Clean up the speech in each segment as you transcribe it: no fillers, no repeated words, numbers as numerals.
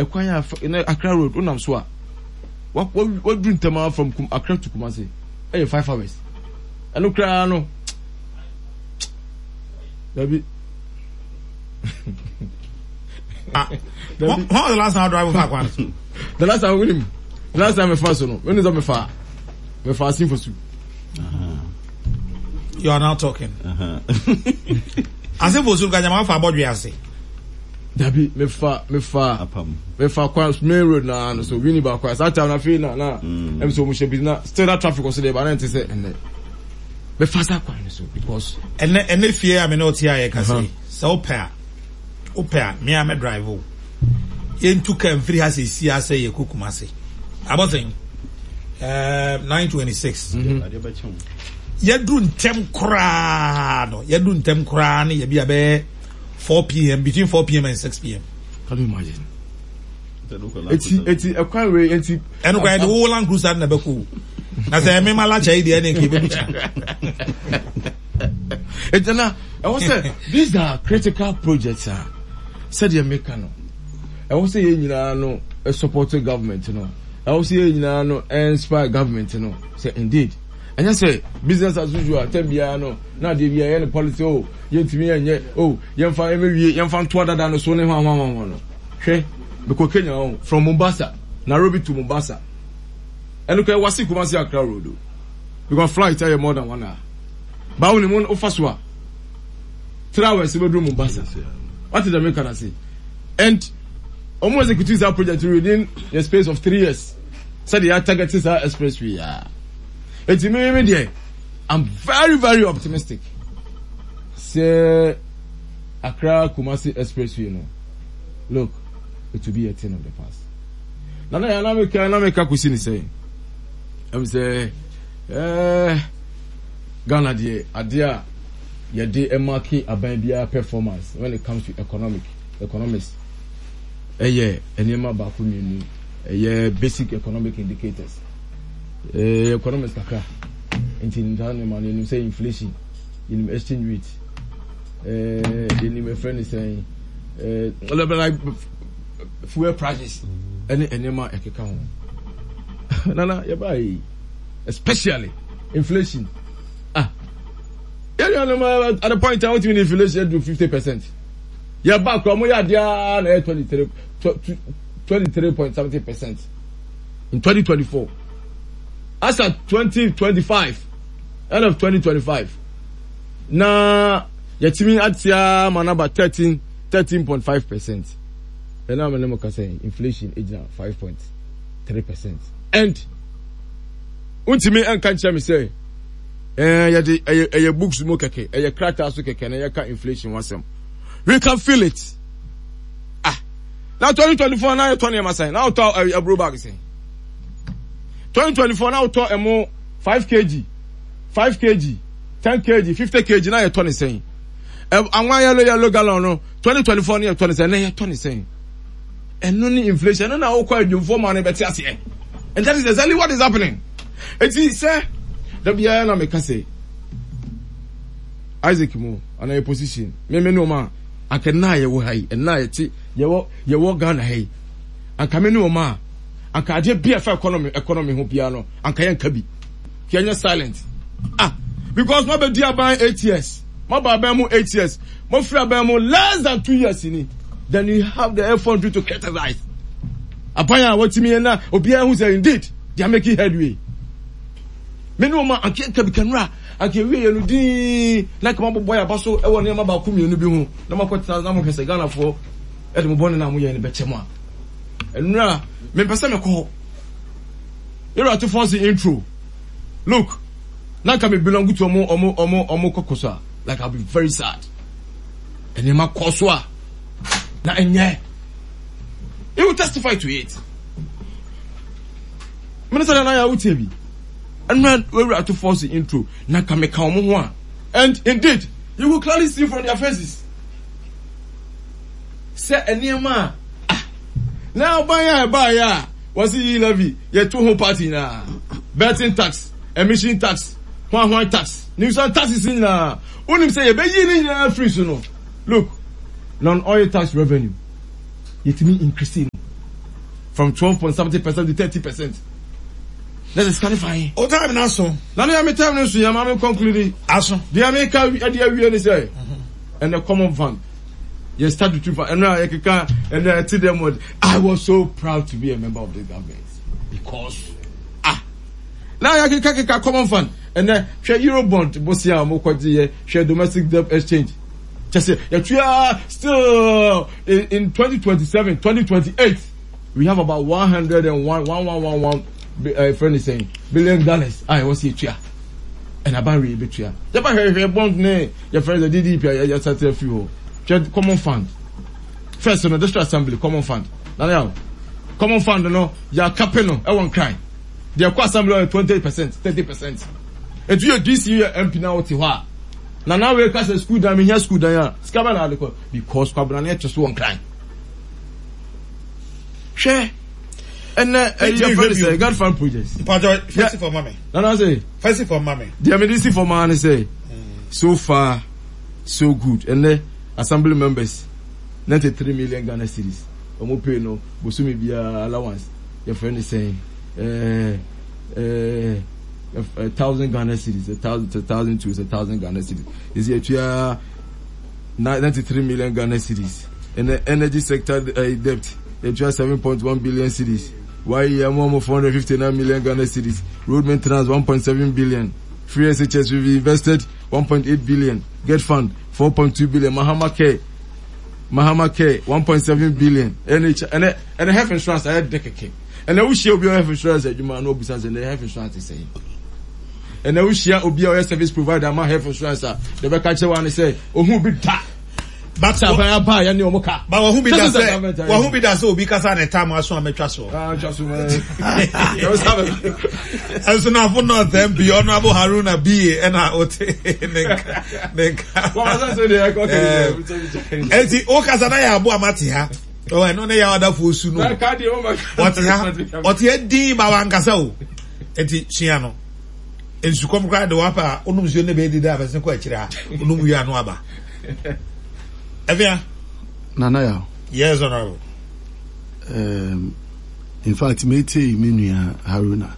Ekwanya Accra Road unam so a what do ntama from Accra to Kumasi 5 hours eno kra no Dabi When was the last time I drive back one? The last time we the last time I fast no when is that me fasting for soup. You are now talking. As if was going to about we are say. Dabi me fa kwa main road na so wini ba kwa that time na feel na em so mo she business still that traffic was there but I say and me fa sa kwa so because and fear I me not here can say so opera me am drive o into can free has see say ye Kumasi about thing 926 yadu ntem kra no ye bia be 4 p.m. between 4 p.m. and 6 p.m. Can you imagine? Eti ekwanwe enti eno kwa the whole Land Cruiser na beku na say me mala chai dey na ke be bicha etena I was say these are critical projects said you make no I was say nyina no support government no I was say nyina no inspire government no say indeed and you say business as usual tembia no na dey bia any policy oh yentimi enye oh yemfa emewie yemfa nto dada no so ne ho no hwe because Kenya from Mombasa Nairobi to Mombasa and look at wasi Kumasi Accra Road because flight tell you more than 1 hour ba woni mon ofaswa 3 hours we do Mombasa what did America can say and almost execute that project within the space of 3 years said they are targeting that expressway it's me there I'm very very optimistic say Accra Kumasi expressway look it will be a thing of the past nana ya na meka kusini say I'm say Ghana de adia ye de emaki aban bia performance when it comes to economics enema ba ko nyenu basic economic indicators economics kaka internal money say inflation in exchange rate in my friend is saying like fuel prices enema ekeka ho nana ya bai especially inflation at the point I want to inflation to 50%. Yeah, back from where they are 23.70% in 2024. As at 2025, end of 2025. Now, yetimi atia manaba 13.5%. And now I'm saying inflation is now 5.3%. And untimi enkanche me say books mo keke krata so keke na yaka inflation wasem we can feel it now 2024 now 20 masai now to abro bag say 2024 now to 5 kg 10 kg 50 kg now 20 saying anwa yellow gallon no 2024 na 20 saying na 20 saying and no inflation no na wo kwa adwumfo ma na beti ase and that is exactly what is happening. It is say the bia na make say Isaac Mo and a position me no ma akena ye wo hai and na ye wo Ghana hai anka me no ma anka ade bia fa economy ho bia no anka ye nka bi Kenya silent because my be dia ban 8 years my baba mu 8 years my free baba mu less than 2 years in it then you have the effort to criticize apanya what me na obia who say indeed they are making headway. Menu ma anke ka bi kanra anke wie ye no din na ka mabo boy abaso e won ne ma ba ku mienu bi hu na makota na mo kese Ghana fo e de mo bone na mo ye ne beche mo a enra me pese me ko you are to force the intro look na ka me belong to omo kokoso like I'll be very sad and ma koso a na enye you will testify to it minister na ya utebi and we were to force the intro na ka me ka omo ho a and indeed you will clearly see from their faces say enema now buy ya was he levy ye to home party na betting tax emission tax one tax nuisance taxes in na unim say ye be yi ni free so no look non oil tax revenue yetimi increasing from 12.70% to 30%. That is qualifying. O time na so. Na no ya me time no so ya ma me conclude. Aso. The America we ni say. And the common fund. You start to trip and now I tell them what I was so proud to be a member of the government because now I can common fund and then share Eurobond bosia mo kwaji share domestic debt exchange. Just say still in 2027 2028 we have about 101 friend is saying $1 billion. I was here and about really betria. The bond name your friend the DDP ya start a few common fund. First on the district assembly common fund. Now common fund no ya capeno I won't cry. The assembly 20%, 30%. And you this year MP now what now we class school down here school down scabana because kwabana just won't cry. Share and your friend say God fund projects. First for mommy. No say first for mommy. The medicine for man say so far so good and assembly members 93 million Ghana cedis. Omo pay no bosumi bia allowance. Your friend is saying 1,000 Ghana cedis, 1,002 is 1,000 Ghana cedis. Is it 93 million Ghana cedis? And the energy sector debt, it 7.1 billion cedis. Why more 459 million Ghana cedis? Road maintenance 1.7 billion. Free SHS we've invested 1.8 billion. Get fund 4.2 billion. Mahama K 1.7 billion. NH and health insurance I had decade. And I wish you be health insurance that you might know besides and the health insurance is saying. And I wish you be your service provider my health insurance. The back catcher one say, oh who be that? But who be that so because I time I saw me trust. Just as now for not them be honorable Haruna B and I what the Okazana Abu Amatia. Oh, I know they are other fools who know what he had D Bawankasao. Eti Chiano. And to come cry the wapa, Unum June Baby Davas and Quachira, Unum Yanuaba. Evia Nanaya. Yes, honorable. In fact, Mete Minia Haruna.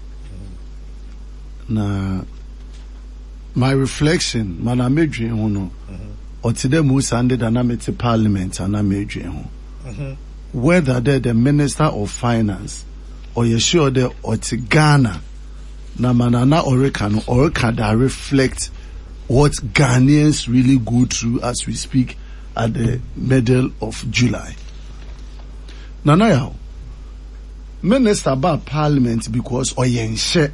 Na my reflection, Mana Medri Hono, or today Musande Danamete Parliament and Amedri Hono. Whether they're the Minister of Finance or you're sure they're or Ghana, na manana Oreka that reflect what Ghanaians really go through as we speak at the middle of July. Nanaya, Minister about Parliament because Oyenche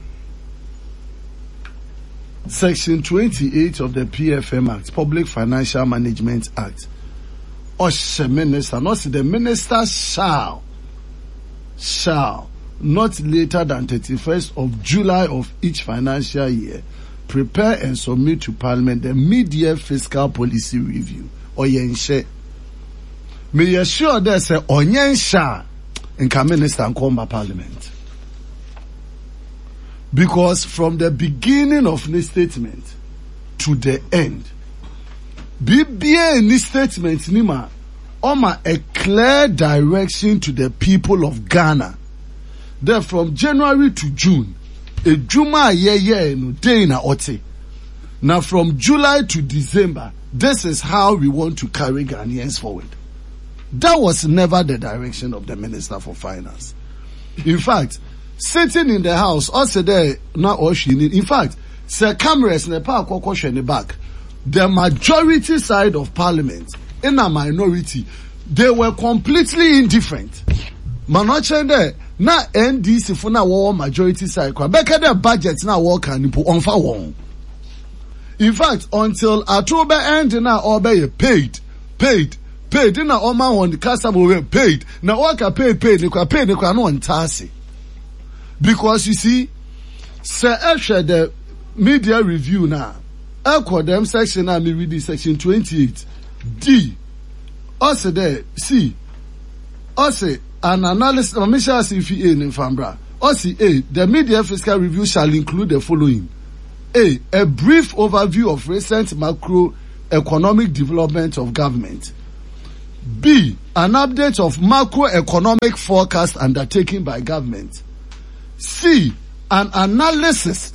Section 28 of the PFM Act, Public Financial Management Act. Minister, not the minister shall not later than 31st of July of each financial year prepare and submit to Parliament the mid-year fiscal policy review. Oyenche. May you sure there's a Onyensha in Minister and come by Parliament. Because from the beginning of this statement to the end, BBA in this statement, Nima, Oma a clear direction to the people of Ghana. Then from January to June, a Juma ye no day na ote. Now from July to December, this is how we want to carry Ghanaians forward. That was never the direction of the Minister for Finance. In fact, sitting in the house, also there, now in fact, Sir cameras in the park or in the back. The majority side of Parliament in a minority, they were completely indifferent. Manochende na NDC for na war majority side. Beka the budget na war can put on for one. In fact, until October end na obey paid. Na oma on the customer paid. Na worker paid. They pay no ntasi. Because you see, Sir Esha the media review now. Echo them section now me read section 28. D. Also there, C. Also an analysis of Michelle CFA in Fambra. Also A. The media fiscal review shall include the following. A brief overview of recent macroeconomic development of government. B, an update of macroeconomic forecast undertaken by government. C, an analysis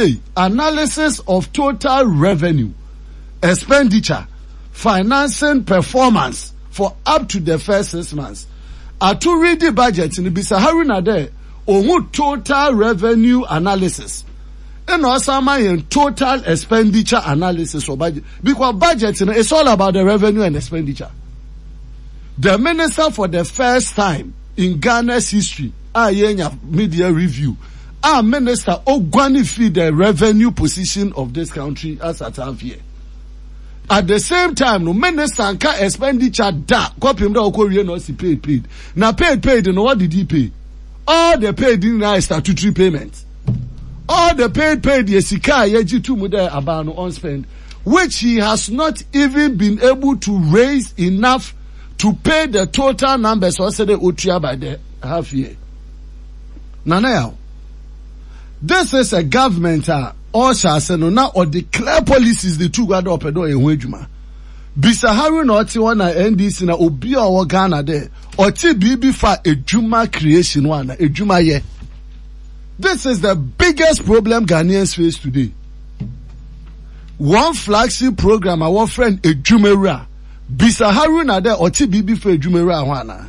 of total revenue, expenditure, financing performance for up to the first 6 months. To read the budget in the Bisahari Nade, total revenue analysis. And also total expenditure analysis for budget. Because budget is all about the revenue and expenditure. The minister for the first time in Ghana's history, media review, our minister Ogwani feed the revenue position of this country as at half year. At the same time, no minister and expenditure copy him that no see paid. Now paid, and what did he pay? All the paid in now is statutory payment. All the paid yesika yeji tu muda abano on spend, which he has not even been able to raise enough to pay the total numbers also the utria by the half year. Now, this is a government or now or declare policies the two guard up and in Wejuma. Bisahari no ti wana NDC na obi or Ghana there or ti bibi fa a Juma creation one a Juma ye. This is the biggest problem Ghanaians face today. One flagship program our friend a Jumera. Bisahari na there or ti bibi fa a Jumera wana.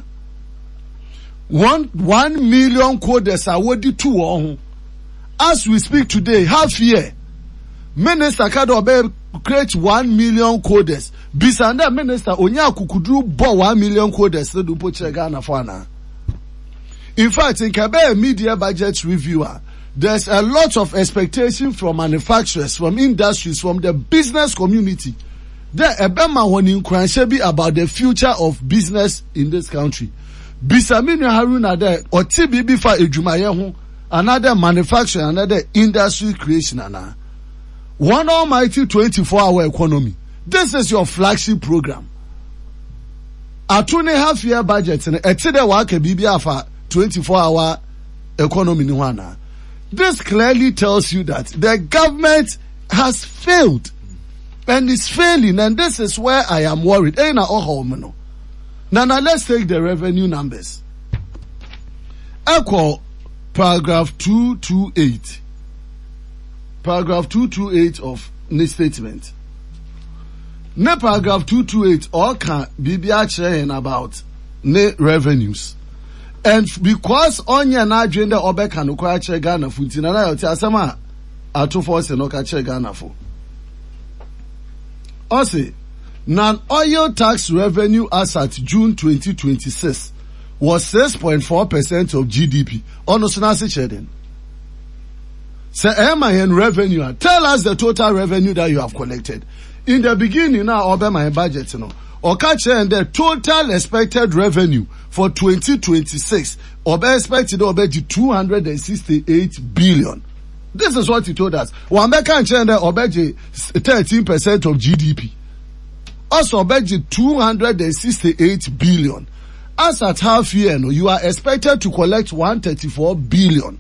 1 million quotas are what the two. As we speak today, half year, Minister Kadobe create 1 million codes. Bisanda Minister Onya Kukudru bought 1 million codes to do put Ghana fana. In fact, in Kabe media budget reviewer, there's a lot of expectation from manufacturers, from industries, from the business community. There Ebema woni nkwanshe about the future of business in this country. Bisamini Haruna there or TBB for Ejumaye another manufacturing, another industry creation. One almighty 24-hour economy. This is your flagship program. A 2.5 year budget and a today work a BBA for 24-hour economy. This clearly tells you that the government has failed and is failing, and this is where I am worried. Now let's take the revenue numbers. Equal paragraph 228. Paragraph 228 of the statement. Ne paragraph 228 all can be about ne revenues. And because onye na agenda obe can ukwa che Ghana fu ntina na yote asema atofo se no ka che Ghana fu. Also, non-oil tax revenue as at June 2026 was 6.4% of GDP. Almost nasi chedin. Say MIN revenue. Tell us the total revenue that you have collected. In the beginning, now obe my budget, Okache and the total expected revenue for 2026, obe expected obe 268 billion. This is what he told us. Wambeka and the obe 13% of GDP. Also obe 268 billion. As at half year, you are expected to collect 134 billion.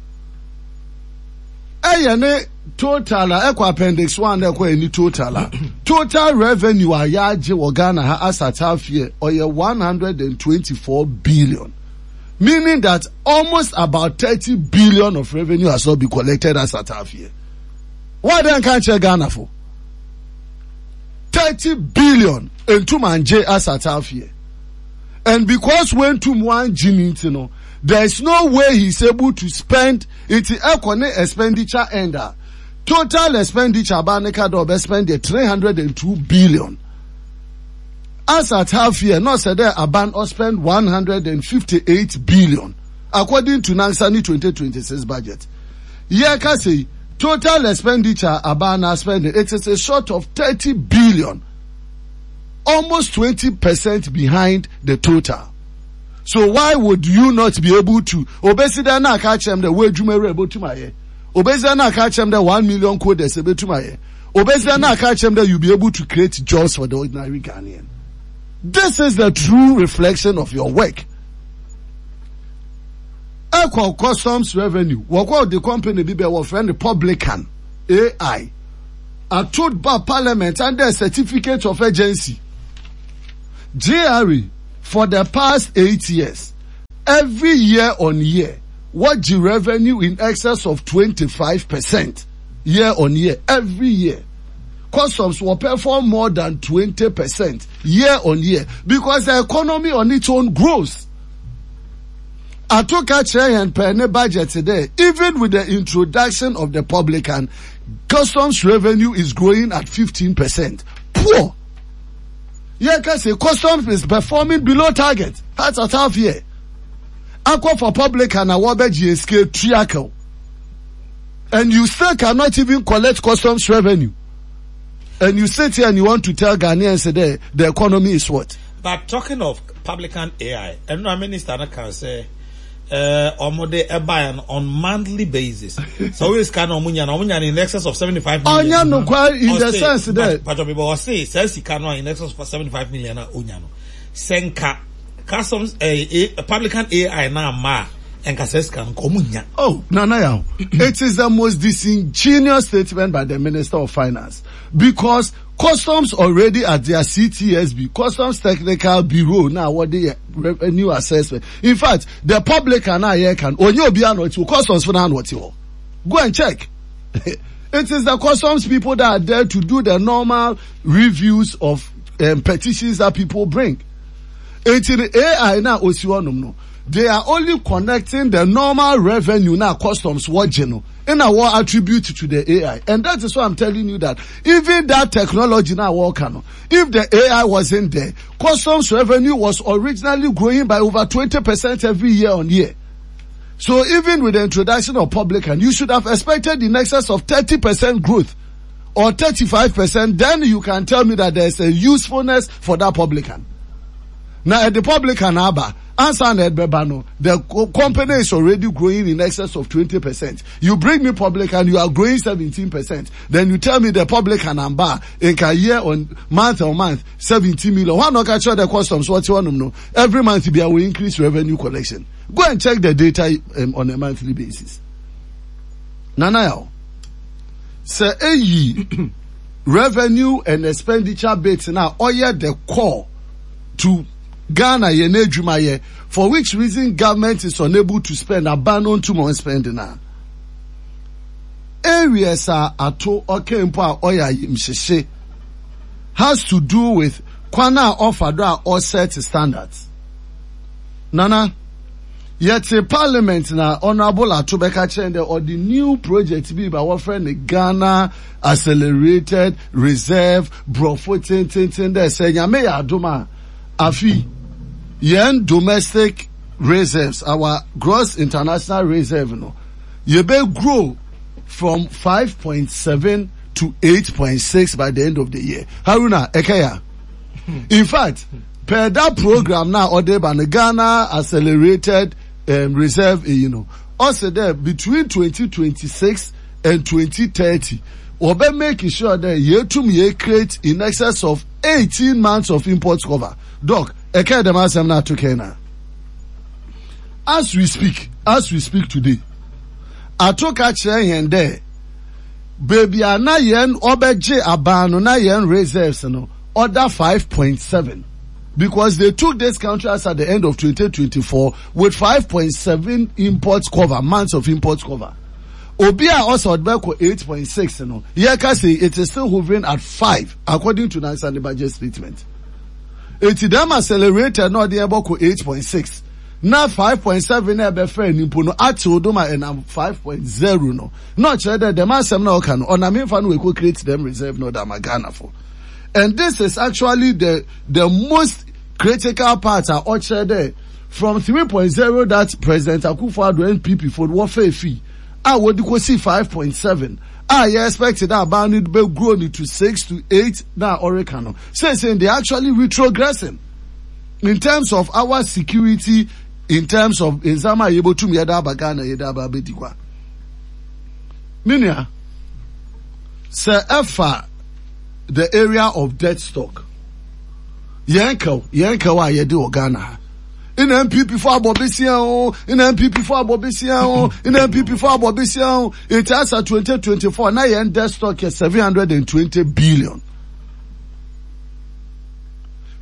Total appendix 1 any total total revenue ayaje Ghana as at half year or 124 billion, meaning that almost about 30 billion of revenue has not been collected as at half year. Why then can't you Ghana for 30 billion into manje as at half year? And because when to one Jimmy, there is no way he's able to spend it expenditure ender. Total expenditure Baneka Dobe spend 302 billion. As at half year, not said there Aban or spend 158 billion. According to Nansani 2026 budget. Yeka say total expenditure Abana spending it is a short of 30 billion. Almost 20% behind the total. So why would you not be able to obesida na catch them the way Jumere able to my obesida na catch them the 1 million code as able to my obesida na catch them that you'll be able to create jobs for the ordinary Ghanaian. This is the true reflection of your work. Equal customs revenue. What the company be our friend Republican AI. I told by Parliament and their certificate of agency. GRE for the past 8 years, every year on year, what the revenue in excess of 25% year on year, every year. Customs will perform more than 20% year on year because the economy on its own grows. I took a chair and penny budget today. Even with the introduction of the publican, customs revenue is growing at 15%. Poor. Yeah, can say customs is performing below target. That's a tough year. Aqua for publican awabe GSK triacle. And you still cannot even collect customs revenue. And you sit here and you want to tell Ghanaians today the economy is what? But talking of publican AI, and no minister can say on monthly basis. So we scan omunya in excess of 75 million. Onya no kwa in the sense that but people say says can in excess of 75 million onya no. Senka customs publican AI na ma enka says can omunya. Oh, Nana, it is the most disingenuous statement by the Minister of Finance because customs already at their CTSB, Customs Technical Bureau, now what the revenue assessment. In fact, the public can only be on what customs for what you go and check. It is the customs people that are there to do the normal reviews of petitions that people bring. It's in the AI now, no. They are only connecting the normal revenue now customs watching in our attribute to the AI. And that is why I'm telling you that even that technology now working. If the AI wasn't there, customs revenue was originally growing by over 20% every year on year. So even with the introduction of publican, you should have expected in excess of 30% growth or 35%. Then you can tell me that there's a usefulness for that publican. Now at the publican the company is already growing in excess of 20%. You bring me public and you are growing 17%. Then you tell me the public and amba in a year on month 17 million. Why not capture the customs? What you want to know? Every month will increase revenue collection. Go and check the data on a monthly basis. Nanayao. Say revenue and expenditure bits now all the core to Ghana ye for which reason government is unable to spend abandon too much spending now. Areas are ato okempo oya yimsheshe has to do with kwana offered or set standards. Nana, yet a parliament na honorable Atubeka Chende or the new project be by our friend the Ghana Accelerated Reserve Brofotin they say nyame ya adoma afi yen domestic reserves, our gross international reserve, you may grow from 5.7 to 8.6 by the end of the year. Haruna, Ekeya. In fact, per that program now, or the Ghana Accelerated Reserve, also there between 2026 and 2030, we'll be making sure that year to year create in excess of 18 months of import cover. Doc, as we speak today, I took a chair and there, baby, na yen obeje abano na yen reserves no order 5.7 because they took this contracts at the end of 2024 with 5.7 imports cover months of imports cover. Obia also Odbeko 8.6 no. Yeka say it is still hovering at 5 according to Nancy budget statement. Eti dem accelerated no dey able 8.6. Now 5.7 na be fair nimpo no ati odoma and 5.0 no. No chere that dem asem na oka no. Ona me fa no we create them reserve no da Ghana for. And this is actually the most critical part are all there from 3.0 that President Akufo-Addo NPP for warfare fee. I would go see 5.7. I expected that bound to be grown to 6 to 8 now Orecano. Saying they actually retrogressing in terms of our security, in terms of Inzama able to me Bagana Yedaba Betikwa. Minia, Sir Efa, the area of debt stock. Yanko wa yedu Ghana. In MPP for Bobisian, in MPP for Bobisian, in MPP for Bobisian, it has a 2024, now debt stock is 720 billion.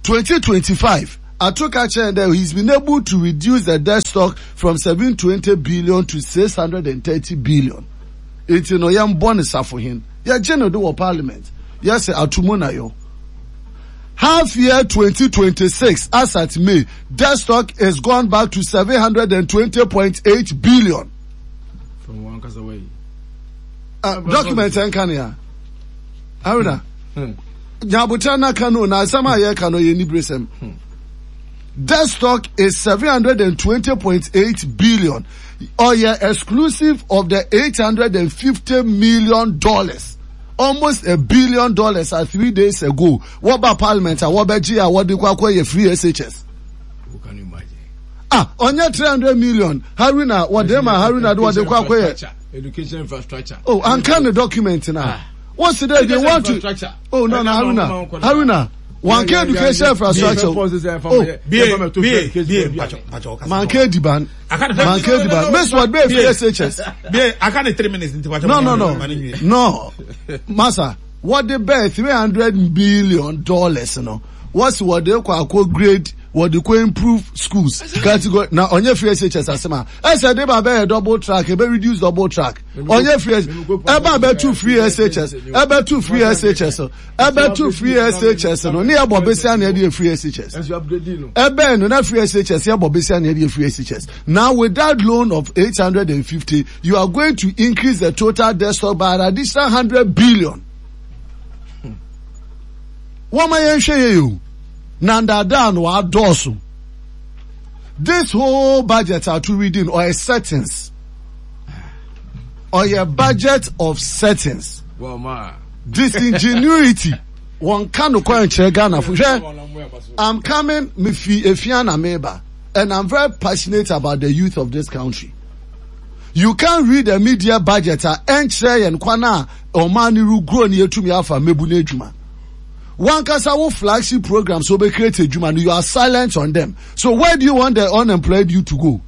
2025, Atoka that he's been able to reduce the debt stock from 720 billion to 630 billion. It's no young bonus for him. Yeah, general do parliament. Yes, Atumona yo. Half year 2026, as at May, debt stock has gone back to 720.8 billion. From one case away. Document and Kenya. Haruna. Nyabutana Kano na sama ye Kano ye nibresem. Debt stock is 720.8 billion. Or yeah, exclusive of the $850 million. Almost $1 billion 3 days ago. What about Parliament? What about GIA? What do you free SHS? Who can you imagine? On your 300 million. Haruna, what them Haruna do what they call education infrastructure. Oh, and can the document now? What's the day they want to? Oh no, Haruna. One K education infrastructure. Manke Diban. Miss what be SHS? I can't 3 minutes into what. No. Massa, what they bear $300 billion, no? What's what they call grade? What they call improve schools? Category now on your free SHS asema. I said they bear double track, they reduce double track. On your free, about 2 free SHS, about 2 free SHS, about 2 free SHS. No near Bobesian near free SHS. As you upgrade, no. Eben no free SHS, yeah Bobesian near free SHS. Now with that loan of 850, you are going to increase the total debt stock by an additional 100 billion. What am I saying you? Nanda dan wa dosu. This whole budget are to reading or a settings. Or a budget of settings. Well, ma. Disingenuity. One can acquire Ghana for sure. I'm coming Efiana Meba, and I'm very passionate about the youth of this country. You can't read a media budget and say and kwana or mani ru grow near to me alpha mebune juma. One Kasawo flagship programs will be created, Juman. You are silent on them. So where do you want the unemployed youth to go?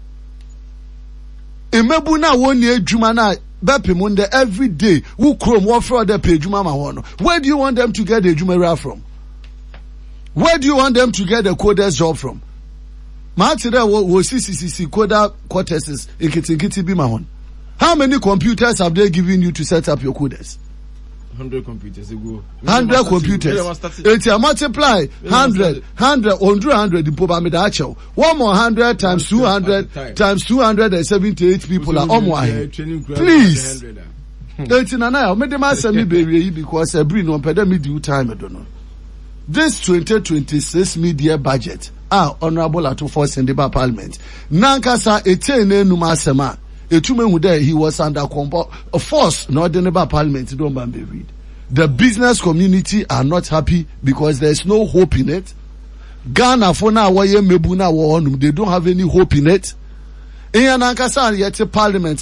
Imebuna 1 year Jumana Bepimunde every day. Who chrome what for the pay Jumama one? Where do you want them to get the Jumera from? Where do you want them to get the coders job from? Matida was CCC coder quarters in Kitikiti Bimahon. How many computers have they given you to set up your coders? 100 computers ago. 100 computers. It's a multiply 100 on 200 in Pobamida Acho. 1 more 100 times 200 times 278 people are on one. Please. It's in an hour. Made the master me baby because I bring on pandemic due time. I don't know. This 2026 media budget honorable at force in the Parliament. Nankasa etene numasema. He was under a force, not in the Parliament. Don't read. The business community are not happy because there's no hope in it. Ghana for now, they don't have any hope in it. In yet Parliament,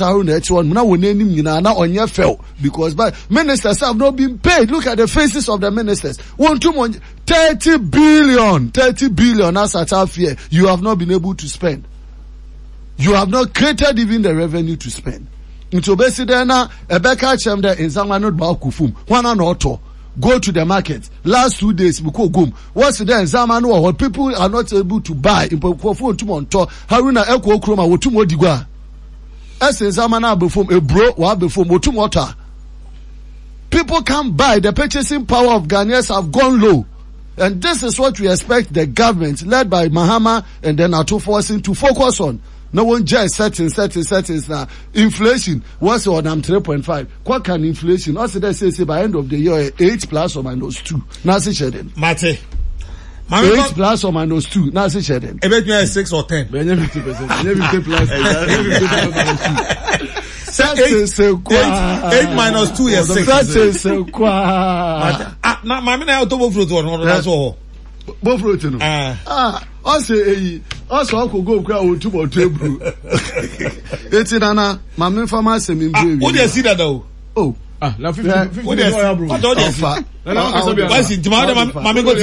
because ministers have not been paid. Look at the faces of the ministers. 30 billion as at half year. You have not been able to spend. You have not created even the revenue to spend. Into Besidena, Ebeka Chemda in Zamanot Baukufum, one and auto. Go to the market. Last 2 days, Bukogum. What's there in Zamanu? What people are not able to buy in Pokofo Tumonto, Haruna Eko Kroma, Wotumo Digua. As in Zamana before a bro, what before Motumota. People can't buy. The purchasing power of Ghanaians have gone low. And this is what we expect the government, led by Mahama and then Ato forcing to focus on. No one just settings now. Inflation was on 3.5. What can inflation? Also, they say by end of the year 8 plus or minus 2. Now see Sheldon. Mate. 8 plus or minus 2. Now see Sheldon. It may 6 or 10. 50% plus. 8 minus 2 is 6. That is so quiet. Now, my man, I have to go through one. That's all. Both rotten. Also, Uncle go cry or 2 or 2 brew. It's in Anna, my main pharmacy in Brew. What do you see that though? Oh, now 50. What don't you see? What's it? Mamma go to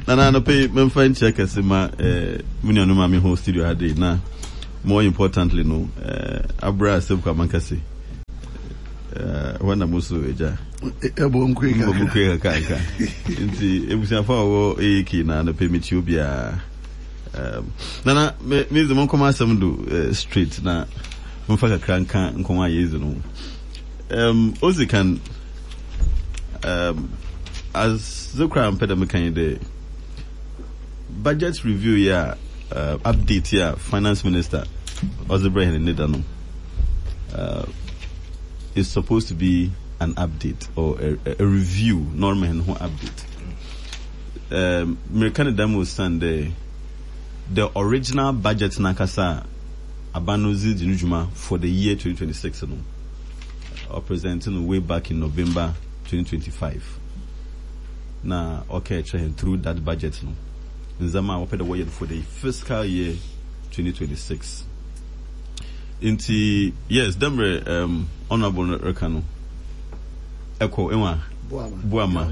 Nana no pay me find check as ma me no ma me whole studio had na more importantly no abra self kwamankase when I was eja ebo nkwe kaka nti ebusia fa wo eki na no pay me tubia nana me the mon come asem do straight na mo fa kakranka nkoma yezu no ozi kan as the crime pedamican the budget review update finance minister Ozebrehen Nedano is supposed to be an update or a review normal and update American Damo stand the original budget nakasa abanozi dinujuma for the year 2026 or presenting way back in November 2025 na okay through that budget no nzama open the way for the fiscal year 2026 yes demre honorable rekano eko enwa buama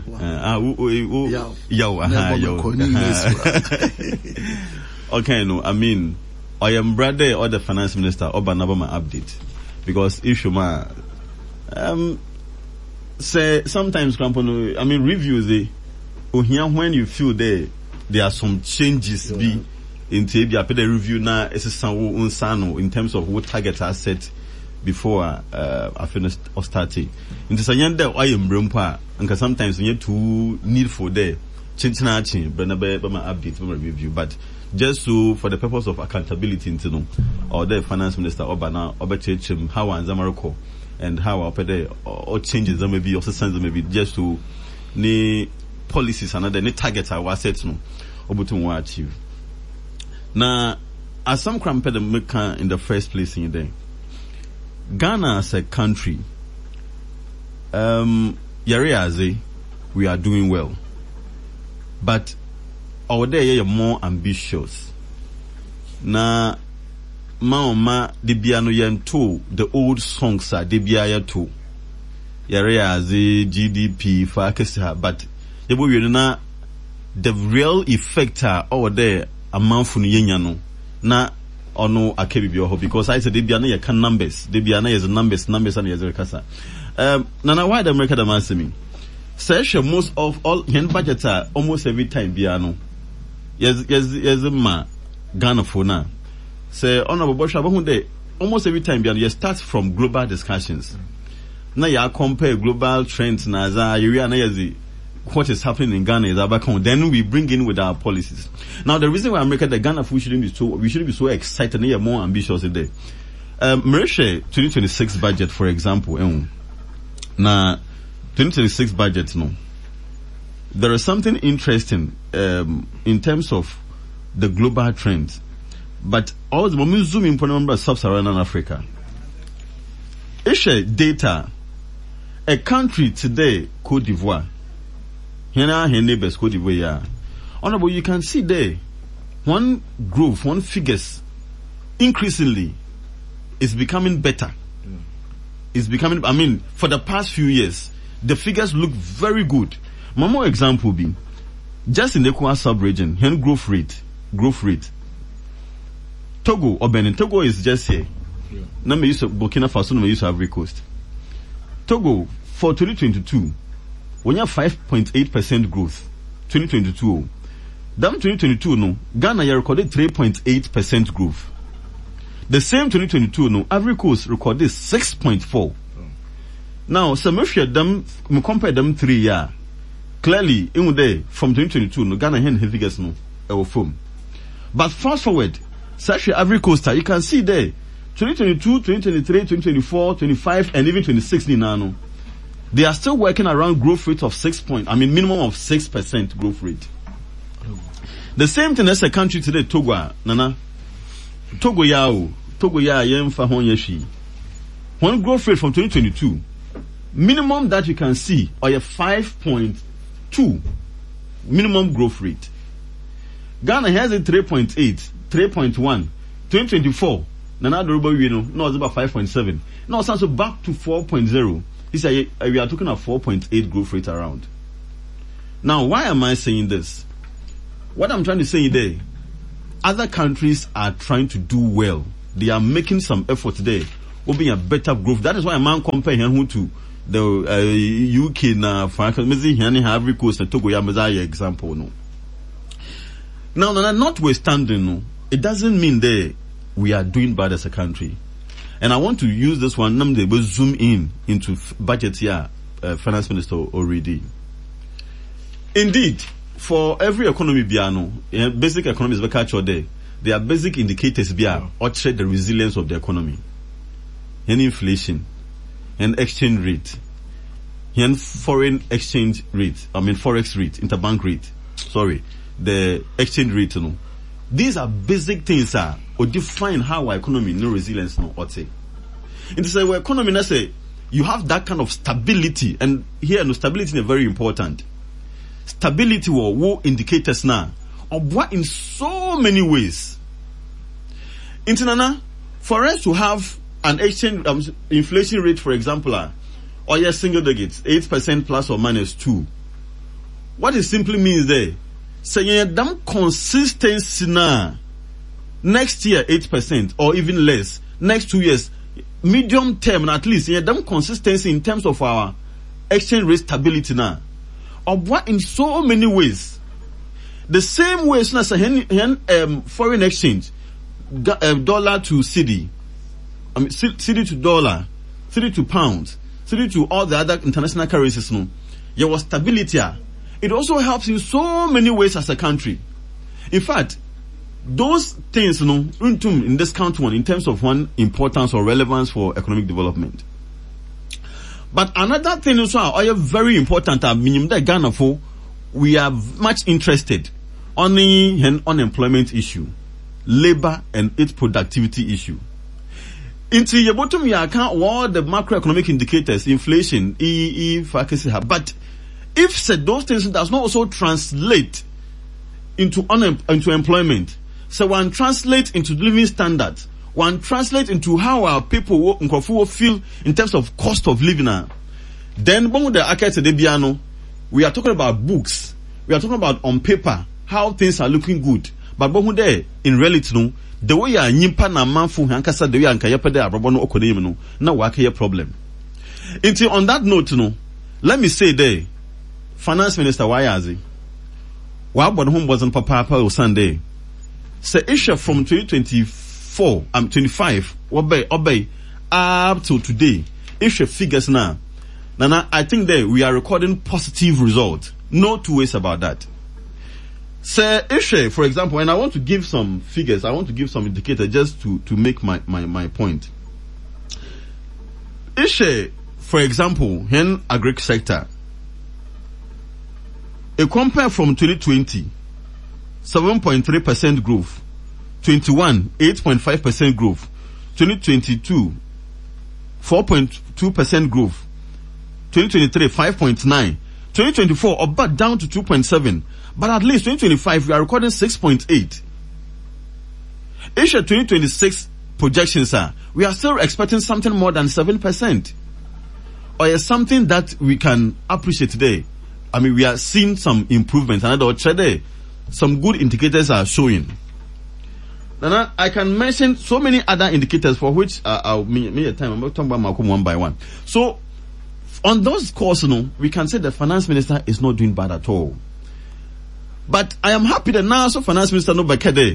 yaw okay no I mean I am brother or the finance minister obanabama update because issue ma say sometimes I mean reviews when you feel there are some changes be into the review now in terms of what targets are set before I finished or starting. Into Sanyanda I am brumpa and sometimes you need to need for there change but update review but just so for the purpose of accountability into or the finance minister Obana Obachechim how and Zamaroko and how or changes that may be also sense maybe just to ni policies and other targets are set no obutu achieve now as some cramped in the first place in there Ghana as a country we are doing well but our day are more ambitious na Maoma de biano yento the old songs are de biaya too GDP for but na the real effect over there amount for no na ono akebi because I said debiana ya can numbers debiana is numbers and yes kasa nana why the America da masemi say most of all hen budget almost every time biano yes ma Ghana for now say honorable Bosha bahunde almost every time biano you start from global discussions na ya compare global trends na za area na yazi what is happening in Ghana is back home. Then we bring in with our policies. Now the reason why America the Ghana we shouldn't be so excited and more ambitious today. Marisha 2026 budget for example, na 2026 budget no. There is something interesting in terms of the global trends. But also when we zoom in on sub-Saharan Africa. Isha data a country today Cote d'Ivoire here neighbors Cote d'Ivoire. Honorable, you can see there one growth, one figures increasingly is becoming better. It's becoming, I mean, for the past few years, the figures look very good. My more example being just in the Ekwa sub-region, here growth rate. Togo or Benin. Togo is just here. Now me use Burkina Faso, me use Ivory Coast. Togo for 2022. When you have 5.8% growth, 2022. That 2022, no, Ghana you recorded 3.8% growth. The same 2022, no, Ivory Coast recorded 6.4. Now, some if you them compare them 3 years, clearly in there from 2022, no, Ghana had figures no, form. But fast forward, such Ivory Coast, you can see there 2022, 2023, 2024, 25, and even 26 now. They are still working around growth rate of minimum of 6% growth rate. The same thing as a country today, Togo, Nana. Togo ya yemfa hon yeshi. One growth rate from 2022, minimum that you can see, or a 5.2 minimum growth rate. Ghana has a 3.8, 3.1, 2024. Nana Doruba, no, it's about 5.7. Now it's also back to 4.0. This we are talking about 4.8 growth rate around. Now, why am I saying this? what I'm trying to say there, other countries are trying to do well. They are making some effort today, hoping a better growth. That is why a man compare him to the UK na France. Maybe he have recourse to Togo. Example no. Now, notwithstanding, no, it doesn't mean that we are doing bad as a country. And I want to use this one. They will zoom into budget here. Finance Minister already. Indeed, for every economy, basic economy is very cultural there. There are basic indicators or check the resilience of the economy. And inflation, and exchange rate, and foreign exchange rate. Forex rate, interbank rate. Sorry, the exchange rate. No, these are basic things or define how our economy no resilience no or say. It is our economy. I say you have that kind of stability, and here no stability is very important. Stability will indicators now of what in so many ways. For us to have an exchange inflation rate, for example, or your single digits 8% plus or minus 2. What it simply means there, saying damn consistency now. Next year 8% or even less. Next 2 years, medium term at least, damn consistency in terms of our exchange rate stability now. Of what in so many ways. The same way as foreign exchange, dollar to cedi, cedi to dollar, cedi to pound, cedi to all the other international currencies. No, there was stability. It also helps in so many ways as a country. In fact, those things, in this country, in terms of one importance or relevance for economic development. But another thing also are very important. Ghana for we are much interested on the unemployment issue, labor and its productivity issue. Into your bottom, you account all the macroeconomic indicators, inflation, but if said those things does not also translate into employment, so one translate into living standards. One translate into how our people will feel in terms of cost of living. Then, we are talking about books. We are talking about on paper how things are looking good. But in reality, the way you are nyimpa na manfu hankasa the way anka yepede abrabo okonim no na waka problem. Until on that note, let me say there, Finance Minister Wayazi, wa bod home wasn't papa o Sunday. Say issue from 25 obey up to today issue figures now I think that we are recording positive results, no two ways about that. Say issue, for example, and I want to give some figures, I want to give some indicators just to make my point. Issue, for example, in agric sector, a compare from 2020 7.3% growth, 21 8.5% growth, 2022 4.2% growth, 2023 5.9, 2024 about down to 2.7, but at least 2025 we are recording 6.8. Asia 2026 projections we are still expecting something more than 7%, or is something that we can appreciate today. I mean, we are seeing some improvements, and some good indicators are showing. Now, I can mention so many other indicators for which I'll make a time. I'm going to talk about Malcolm one by one. So, on those scores, we can say the finance minister is not doing bad at all. But I am happy that now, so finance minister no Bekede.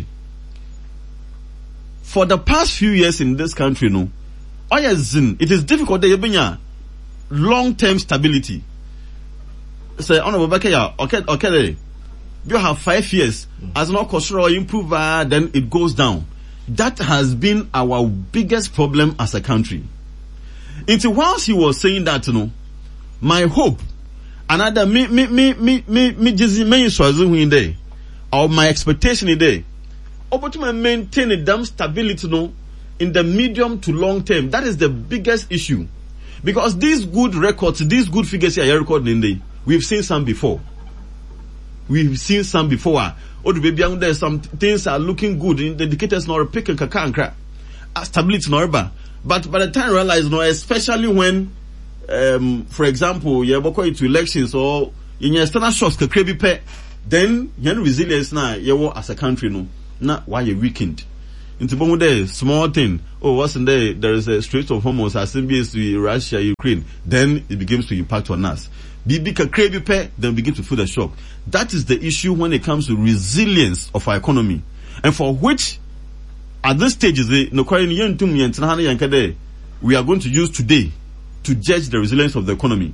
For the past few years in this country, it is difficult to have long-term stability. Say, Honorable Bekede, okay. You have 5 years as no cost or improve, then it goes down. That has been our biggest problem as a country. Until whilst he was saying that, my hope, another or my expectation today, to maintain a damn stability, in the medium to long term. That is the biggest issue, because these good records, these good figures here are recording we've seen some before. Oh, the baby, there some things are looking good. In the indicators, nor pick and crack. Stability, nor but by the time I realize, especially when, for example, you're going to elections or in your external shocks, then yen resilience na yewo as a country no na why you weakened. Into bomu there small thing. Oh, what's in there? There is a Strait of Hormuz as to Russia, Ukraine. Then it begins to impact on us. Then begin to feel the shock. That is the issue when it comes to resilience of our economy, and for which at this stage we are going to use today to judge the resilience of the economy.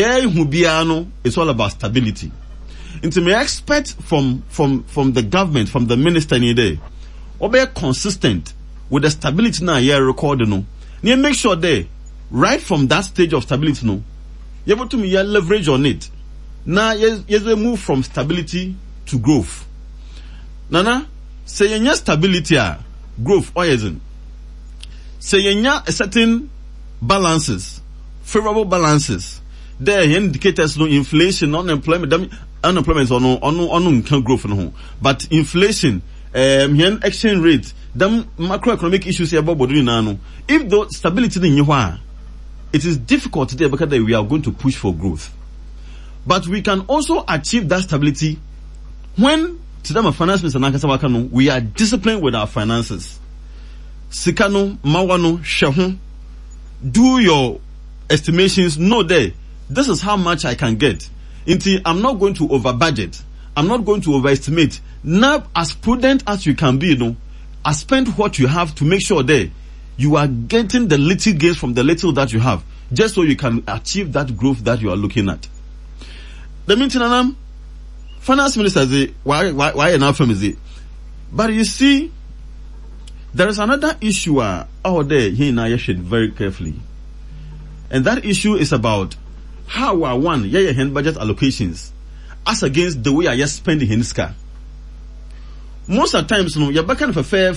It's all about stability. And may I expect from the government, from the minister in there, or be consistent with the stability now you're recording. No, you make sure they right from that stage of stability. No, you're able to leverage on it. Now, yes, we move from stability to growth. Nana, say your stability, growth, or isn't. Say your a certain balances, favorable balances. There, indicators no inflation, unemployment or no growth no. But inflation, exchange rate, them macroeconomic issues here about no. If the stability in your it is difficult today because we are going to push for growth. But we can also achieve that stability when today my finance minister Nakasawakano, we are disciplined with our finances. Sikano, Mawano, Shehun, do your estimations, know there. This is how much I can get. I'm not going to over budget. I'm not going to overestimate. Now, as prudent as you can be, you know, I spend what you have to make sure that you are getting the little gains from the little that you have, just so you can achieve that growth that you are looking at. The meantime, finance minister say, why enough from is it? But you see, there is another issue out there here in Ayeshin very carefully. And that issue is about how I want hand budget allocations as against the way I just spending in this car. Most of the times, you know, you're back for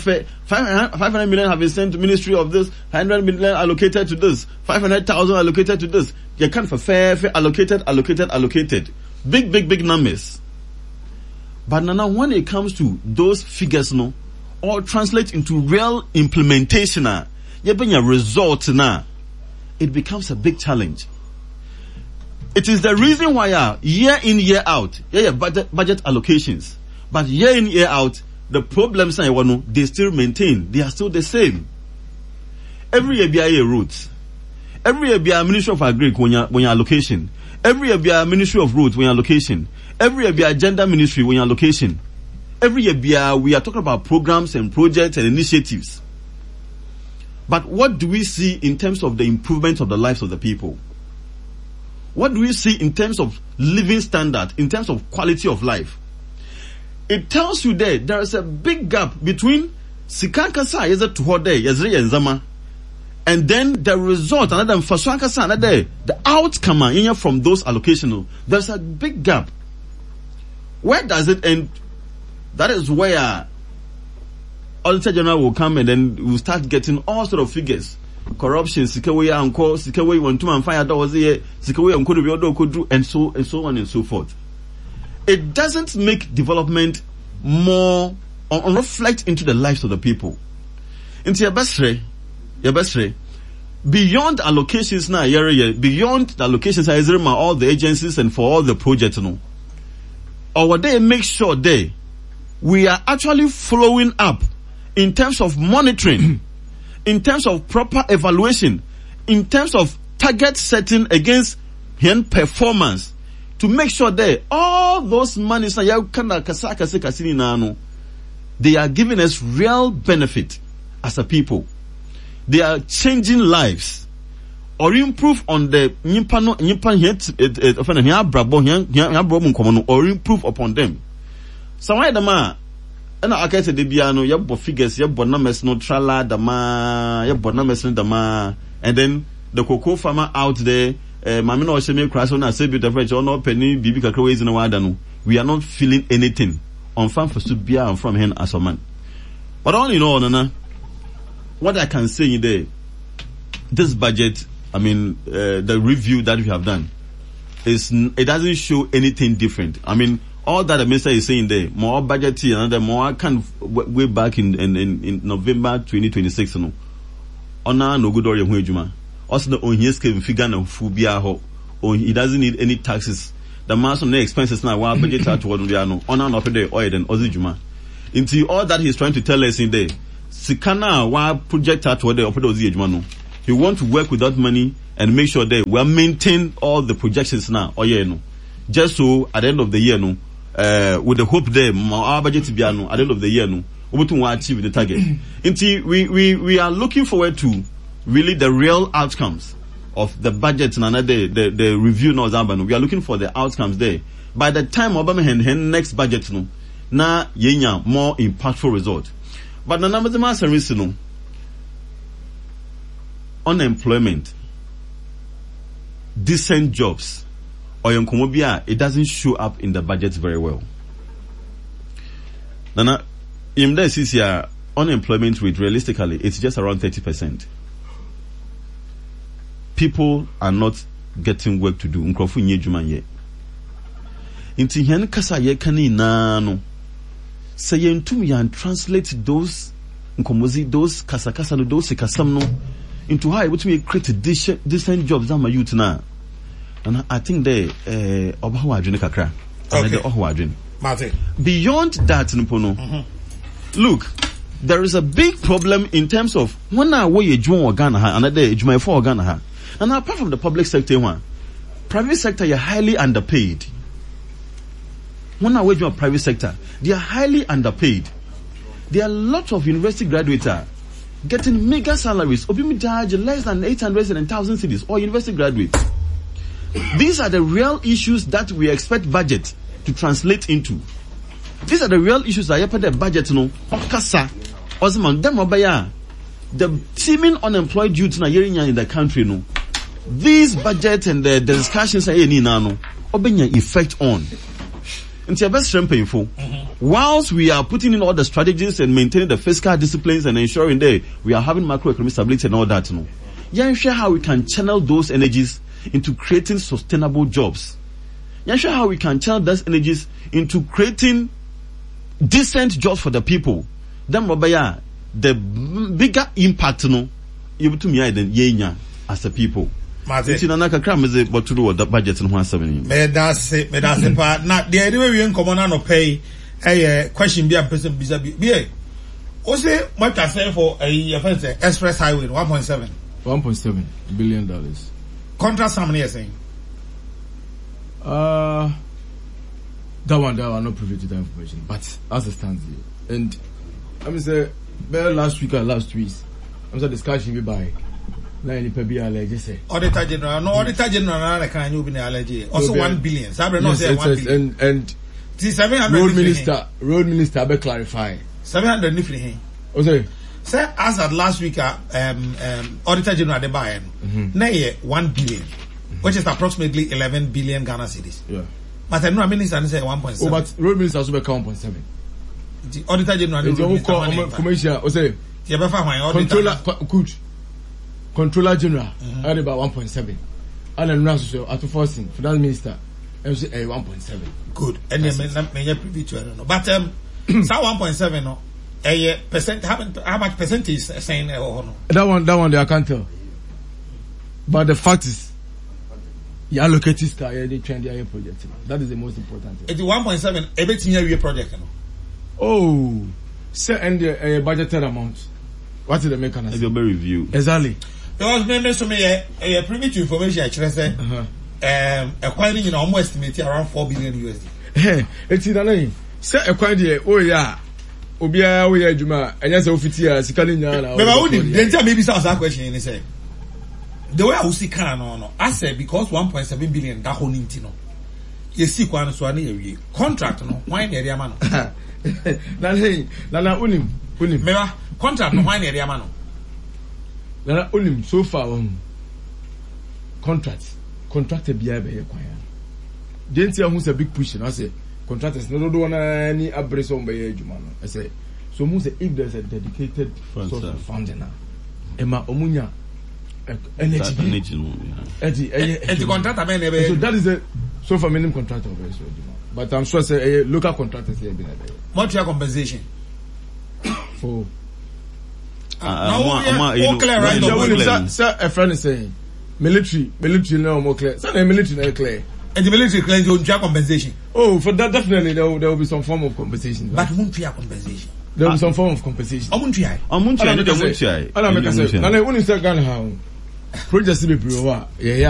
500 million have been sent to ministry of this, 100 million allocated to this, 500,000 allocated to this. You're kind of fair allocated. Big numbers. But now when it comes to those figures, no, all translate into real implementation, you're being a result now, it becomes a big challenge. It is the reason why year in, year out, budget allocations. But year in, year out, the problems they still maintain. They are still the same. Every year, BIA routes. Every year, BIA Ministry of Agri when your allocation. Every year, BIA Ministry of Roads when your allocation. Every year, BIA Gender Ministry when your allocation. Every year, BIA, we are talking about programs and projects and initiatives. But what do we see in terms of the improvement of the lives of the people? What do we see in terms of living standard, in terms of quality of life? It tells you there is a big gap between Sikankasa and then the result, the outcome from those allocations. There's a big gap. Where does it end? That is where Auditor General will come and then we'll start getting all sort of figures. Corruption, Sikaway Anko, Sikaway 1, 2 and 5 was here, Sikaway Anko, and so on and so forth. It doesn't make development more or reflect into the lives of the people. Into your best beyond allocations now, beyond the allocations, all the agencies and for all the projects, or they make sure we are actually following up in terms of monitoring, in terms of proper evaluation, in terms of target setting against performance, to make sure that all those monies they are giving us real benefit as a people. They are changing lives or improve on the or improve upon them. So why the man? And I can say the piano, you have figures, you have numbers, no trala, dama, you have numbers, dama, and then the cocoa farmer out there. Mamino Osheme Crason and say bit of or no penny bibi kakways in a wadano. We are not feeling anything on farm for Subia and from him as a man. But all in all, Nana, what I can say there, this budget, the review that we have done it doesn't show anything different. All that the minister is saying there, more budget and more kind of way back in November 2026, no. Ona no good or juma. Also the on his figure no phobia ho. He doesn't need any taxes. the mass on the expenses now, while budget out toward the ano, on and off the oil and Ozzy Juma. Into all that he's trying to tell us in there, Sikana, while project out toward the Ozzy Jumano, he want to work with that money and make sure that we are maintain all the projections now, just so at the end of the year, with the hope there, our budget to be at the end of the year, we to achieve the target. Until we are looking forward to really the real outcomes of the budget and the review now. We are looking for the outcomes there. By the time Obama hand next budget na yenya more impactful result. But the numbers are unemployment, decent jobs, or it doesn't show up in the budget very well. Nana, in this year, unemployment rate realistically it's just around 30%. People are not getting work to do. Nkrofu nye juma ye. Inti hen kasa ye kani na no. Say yentum yan translate those nkomozi those kasa no those kasam no into how able to create decent jobs that my youth na. And I think they oba ho adwene kakra. Okay. Beyond that Npono. Look, there is a big problem in terms of when I wear a Juma or Ghana and a day Juma for Ghana. And apart from the public sector one, private sector you're highly underpaid. When I wear a private sector, they are highly underpaid. There are lots of university graduates getting mega salaries, open charge less than 800 and 1,000 cities or university graduates. These are the real issues that we expect budget to translate into. These are the real issues that happen the budget no kasa osman dem obaya the teeming unemployed youth na yerinya in the country no. These budget and the discussions are any now no obenya effect on. It's best painful. Whilst we are putting in all the strategies and maintaining the fiscal disciplines and ensuring that we are having macroeconomic stability and all that no. Yeah, share how we can channel those energies into creating sustainable jobs. Yeah, share how we can channel those energies into creating decent jobs for the people. Then the bigger impact no you to me than yenya as a people. It's in another cram is what to do with the budget in 170. Me that's it part. Now the idea we common no pay a question be a person be also what I say for a express highway 1.7 billion. Contrast how many are saying? That one I'm not privy to that information, but as it stands here, and I'm say last week or last week, I'm saying discussion we buy. Now any pe allergy say. Auditor General, no Auditor General can you be allergy? Also 1 billion. Sabre no say 1 billion. And 700. Road minister be clarify. 700 nifli he. O say. Say as at last week, Auditor General de buy na 1 billion, which is approximately 11 billion Ghana cedis. Yeah. But I know a minister say 1.7. Oh, but road minister also be 1.7. The Auditor General is commissioner. O say. Controller General at about 1.7. And then also at forcing finance minister and say 1.7. Good. And then may privy to I don't know. But so 1.7 no. A percent how much percentage saying that one they I can't tell. But the fact is you allocate this they train the project. That is the most important thing. It's 1.7 everything year project no. Oh, say and the budgeted amount. What is the mechanism? It's a review. Exactly. Because me so me a privy to information actually say acquiring almost estimate around 4 billion USD. It's in a say acquiring oh yeah. Obia we adwuma enya se ofiti a sika ni nya na. Me ba woni den maybe say question ni say. The way I see can no I said because 1.7 billion that whole ninti no. You see kwa no so na ye contract no why na area ma no. Na unim me ba contract no why na area ma no. Na unim so far contract bia be ye kwa ya. Den ti hu say big push na say contractors no do na any abrison by adwuma no I say so mu say if there's a dedicated source of funding na ema omunya energy the contractor be na so that is a so for minimum contractor of so but I'm sure say local contractors here be na monetary compensation for clear sir a friend is saying military no more clear say military na clear And the military claims you won't compensation. Oh, for that definitely there will be some form of compensation. But won't try compensation. There will be some form of compensation. I won't try. I don't make a say. And when you say Ghana how projects be pro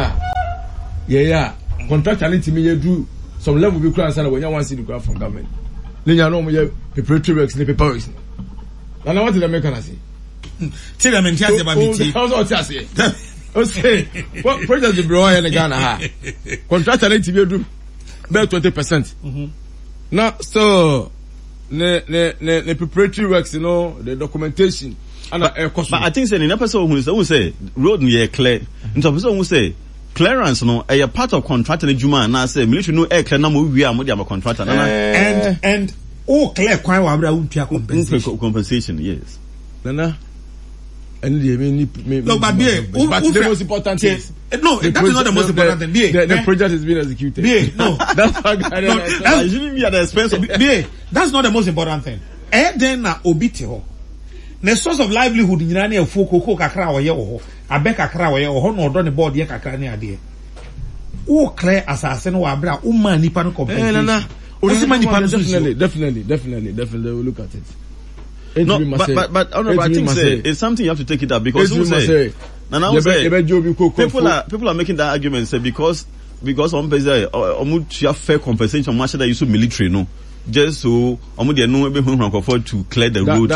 yeah. Contract and to me do some level be cross and when you want to see the graph from government. Then you know me preparatory works, the paper works. And I want to make an say. Tell them in charge about me. Okay. What project the bro in Ghana ha? Contract and to be do about 20%. Now so the preparatory works, you know, the documentation and but I think say in episode who say road near clear. In some person who say clearance no a part of contract in Juma na say military no air clear na mo wi am dey am contract and oh clear kwan wa bra untua compensation yes nana and the no but the most important thing no that is not the most important thing the project is being executed no that's why that shouldn't be at the expense of that's not the most important thing then na obiti ho the source of livelihood nyina na efu koko kakra wo ye wo abek kakra wo ye wo no odo ne board ye kakra ne ade wo clear asase no wa bra wo ma nipa no compensation definitely we'll look at it. No, but I think it's something you have to take it up because say people are making that argument say because on pay fair compensation much that you so military no just so they know to clear the road.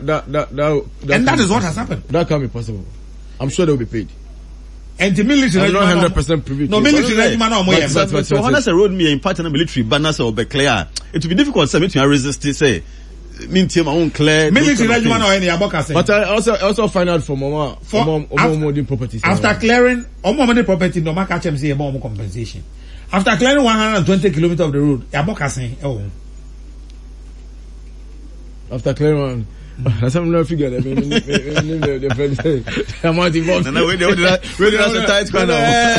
And that is what has happened. That can be possible. I'm sure they will be paid. And the military is not 100% privy. No, military so when I say road me in part in the military, but now be clear. It will be difficult for me to resist it. Say, mean my own clear. Military or any aboka. But I also find out from Mama modern properties. After clearing modern property, no matter catch them say about compensation. After clearing 120 kilometers of the road, aboka say, oh. After clearing. That's some figure. I mean, the amount involved. No, where did I tight corner?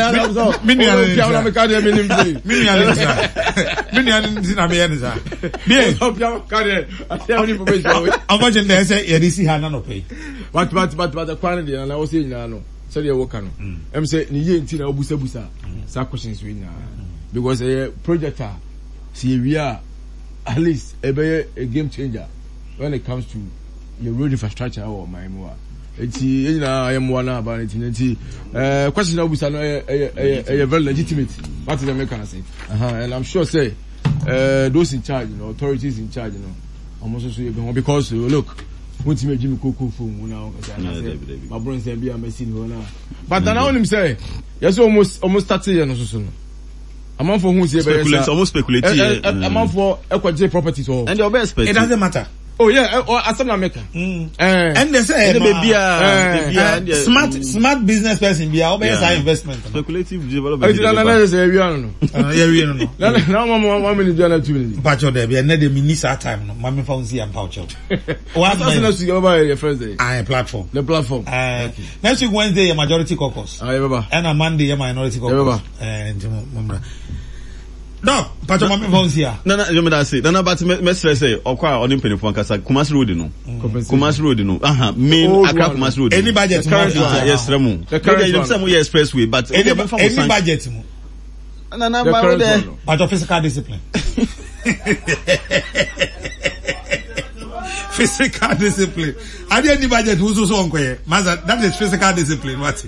I'm watching there. Say, yeah, this is Hannah pay. But the quantity, and I was saying, no, so you're working. I'm saying, you ain't a busa. Some questions we now because a projector, see, we are at least a game changer when it comes to your road infrastructure or my more. It's I am one about it. Question of a very legitimate. What is the mechanism? And I'm sure say those in charge, authorities in charge, I'm also saying because look, once you make Jimmy Coco phone now, my brother said be a machine now. But then I want him say yes, almost 30 years. I'm on for who say almost speculative. I'm on for equity properties or and your best. It doesn't matter. Oh yeah, or Asana Maker. And they say smart business person be our best investment. Speculative development. Now, one minute, 2 minutes. But there be another minister time. No, Mammy found see and pouch out. What happens to over your first day? Platform. The platform. Next week Wednesday a majority caucus. And a Monday a minority caucus. No, but your mommy phones here. No, you may say. No, but Mestre say, Okwa on Impany for Kasa, Kumas Road, no. Kumas Road, no. Main Accra Kumas Road. Any budget? Yes, Remu. The current one. Some expressway, but any budget. No, but your physical discipline. Physical discipline. I didn't any budget who's also on Maza, that is physical discipline. What?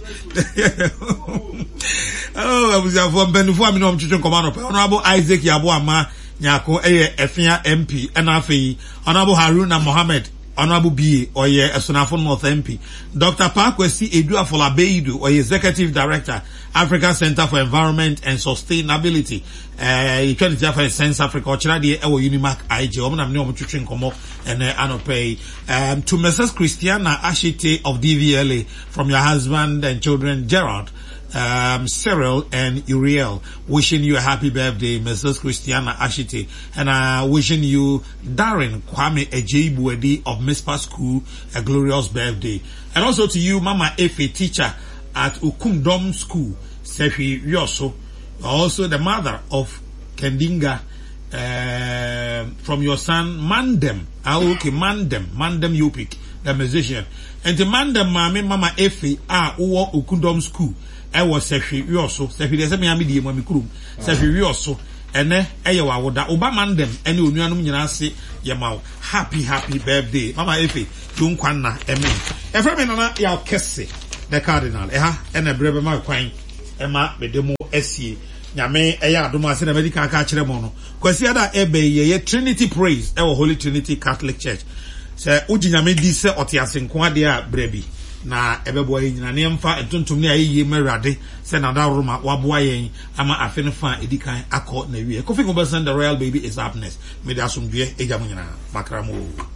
Oh, I was from Benufo, I'm not teaching command. Honorable Isaac Yabuama, Nyako, Efia MP, NFA, Honorable Haruna Mohammed, Honorable B, or ye, a Sonafon North MP, Dr. Parkwesi Edua Folabeidu, or Executive Director, Africa Center for Environment and Sustainability. You can tell for Sense Africa, or China, or Unimark IG, or I'm not teaching Como, and Anopay. To Mrs. Christiana Ashite of DVLA, from your husband and children, Gerald. Cyril and Uriel, wishing you a happy birthday, Mrs. Christiana Ashite, and wishing you Darren Kwame Ejebuedi of Mispa School a glorious birthday, and also to you, Mama Efe, teacher at Ukundom School, Sefi Yoso, also the mother of Kendinga, from your son Mandem, Mandem Yupik, the musician, and the Mandem Mama Efe Ukundom School. was Sefi Yoso, Sefi de Semi Amidi Mamikurum, Sefi Yoso, and Eyawa woda Obama them and you know say Yamau. Happy birthday. Mama Efe, Junkwana, Every ya Kessie, the Cardinal, and a brave my quine, Emma, Bedemo SC. Nyame eya adoma se na medical ka kire mo no kwasi ada ebe ye Trinity Praise e Holy Trinity Catholic Church se uji nyame di se otiase nko ade a brebi na ebebo ye nyina ne mfa entontom ne ayi merade se na da roma waboa yen ama afe ne fa edikan akọ na wie Kofi Ngobesan the royal baby is up next me da somdue eja mo nyina makramo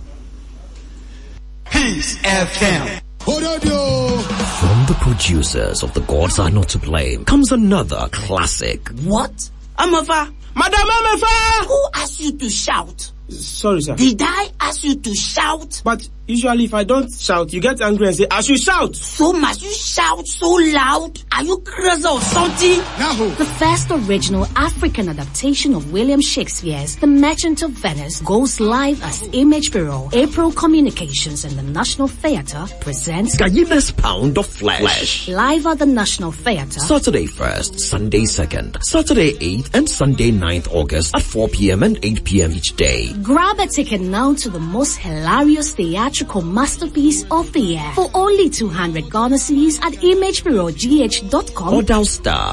Peace FM. From the producers of The Gods Are Not to Blame comes another classic. What? Amafa! Madam Amafa! Who asked you to shout? Sorry, sir. Did I ask you to shout? But usually if I don't shout, you get angry and say, I should shout. So must you shout so loud? Are you crazy or something? No. The first original African adaptation of William Shakespeare's The Merchant of Venice goes live as Image Bureau. April Communications and the National Theatre presents Gallina's Pound of Flesh. Live at the National Theatre. Saturday 1st, Sunday 2nd, Saturday 8th and Sunday 9th August at 4 p.m. and 8 p.m. each day. Grab a ticket now to the most hilarious theatrical masterpiece of the year for only 200 Ghana cedis at imagebureaugh.com or dial star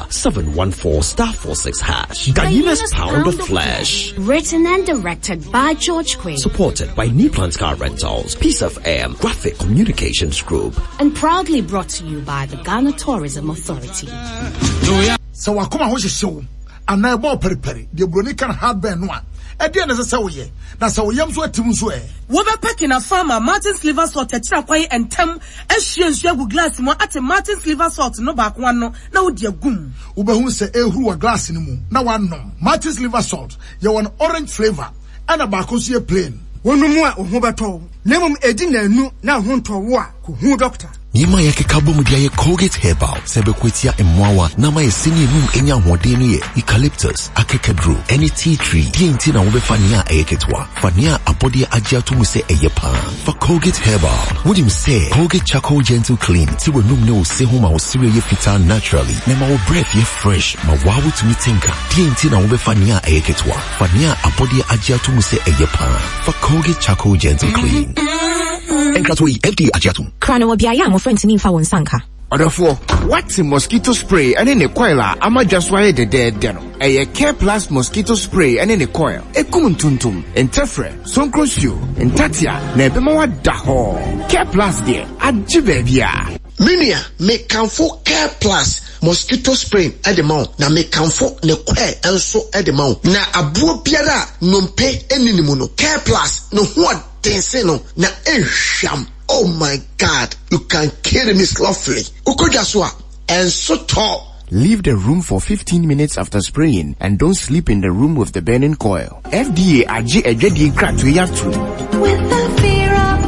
714*46#. Gallina's Pound of Flesh. Written and directed by George Quinn. Supported by Niplan's Car Rentals, Peace FM, Graphic Communications Group. And proudly brought to you by the Ghana Tourism Authority. So wakoma ho hyehyɛ and na ebo periperi de broni kan hardware no a ede na sɛ woyɛ na sɛ woyam so atim so Wo be packing a farmer Martin's liver salt tira kwai entem ehwie nsu agu glass mo ate Martin's liver salt no ba kwa no na wo de agum wo be hu sɛ ehuru wa glass ni mu na wanom Martin's liver salt ye won orange flavor and ba ko so ye plain wonumu a ho beto na mum edi na anu na ho ntowo a ko hu doctor Nima yake kabo mudia Colgate Herbal sebe kwetia emwawa nama ye sini num enya hodeni ye eucalyptus akekedru any tea tree TNT na wobe fania eketwa fania abodi ajia tumu se eyepa for Colgate Herbal would say Colgate Charcoal Gentle Clean ti we num ne o se homa o sire ye fita naturally nema wo breath ye fresh ma wawu tumi tinka TNT na wobe fania eketwa fania abodi ajia tumu se eyepa for Colgate Charcoal Gentle Clean Enkratoi FD ajiatum Krano wabiaya mo friends ni fa won sanka Therefore, what's a mosquito spray and in a coil? I'ma just wire the dead deno. A Care Plus mosquito spray and in a coil. A kumuntuntum, and Tefre, Soncrosio, and Tatia, Nebemawa Daho. Care Plus dear, Ajibebia. Minia, make Camfo Care Plus mosquito spray at the mount. Now make Camfo ne quae also at the mount. Na abu piara, non pay any mono. Care Plus, no what tenseno, na sham. Oh my God, you can kill me softly. Ukojaswa, and so tall. Leave the room for 15 minutes after spraying and don't sleep in the room with the burning coil. FDA AG Ejedi Kratuyatu. With the fear of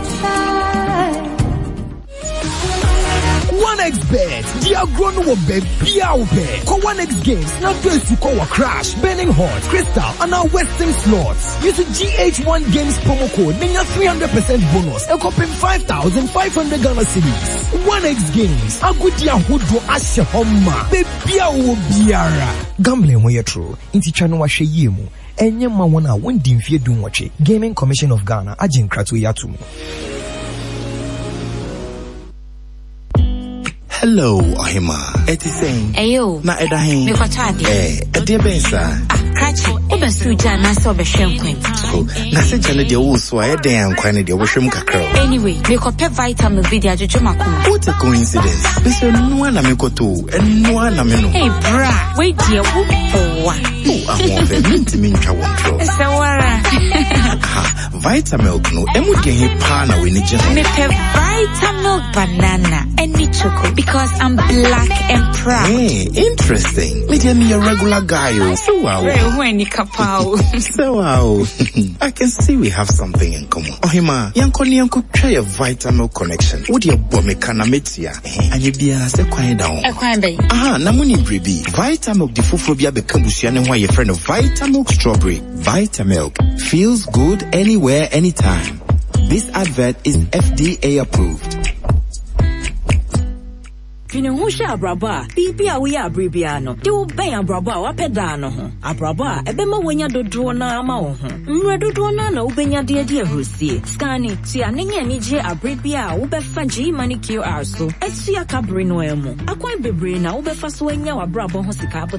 OneXBet, the agrono will be biaube. Call OneX Games, now place to call a crash, burning hot, crystal, and our Western slots. Use the GH1 Games promo code, then your 300% bonus, and copy 5,500 Ghana cedis. OneX Games, a good yahudo ashe homa, be biawo biara. Gambling when you're true, inti chano wa she yemu. Enye ma wana wendi mfie dunwache. Gaming Commission of Ghana, ajin kratu yatumu. Hello, Ohima. Eti saying. Ayo. Na edahin. Me kwatade. Eti bensa. Krachi. Oba suja na so be hwemkwen. So, na se jane de wo so ayeden kwan de wo hwem kakra. Anyway, me kope vitamin B de ajojomaku. What a coincidence. Bese no na me koto, no na me no. Hey bra, wait there wo for. Oh, ahon be ntimi ntwa wo ntro. Sawara. Vitamilk no, emu de he pa na we ni je. Me pe Vitamilk banana any chocolate because I'm black and proud. Hey, interesting. Me a regular guy. So wow. So wow. I can see we have something in common. Ohima, yanko try a Vitamilk connection. What you me kana metia? And you be se kwan down. Aha, na muni brebi. Vitamilk di fufobia be kambusia ne ho your friend of Vitamilk strawberry. Vitamilk feels good anywhere anytime. This advert is FDA approved. Twene ho hwe abrabo a bibi a wo ya abrebia no de wo ben abrabo a wapeda no ho abrabo a ebema wonya dodo na ama wo ho mre dodo na wo benya de ahrusie skani tia nenye nije abrebia a wo befa G Money QR so esia kabre no emu akwan bebre na wo befa so anya wabrabo ho sika